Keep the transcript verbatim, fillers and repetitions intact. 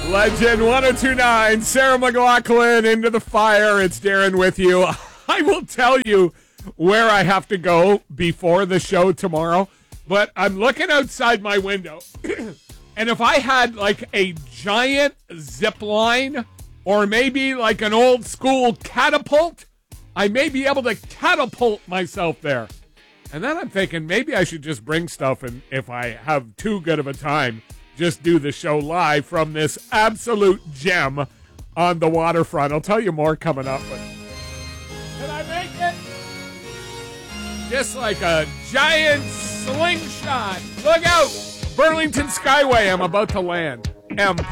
Legend one oh two point nine, Sarah McLachlan, Into the Fire. It's Darren with you. I will tell you where I have to go before the show tomorrow, but I'm looking outside my window, and if I had like a giant zip line or maybe like an old school catapult, I may be able to catapult myself there. And then I'm thinking maybe I should just bring stuff, and if I have too good of a time, just do the show live from this absolute gem on the waterfront. I'll tell you more coming up. But can I make it? Just like a giant slingshot. Look out! Burlington Skyway, I'm about to land. M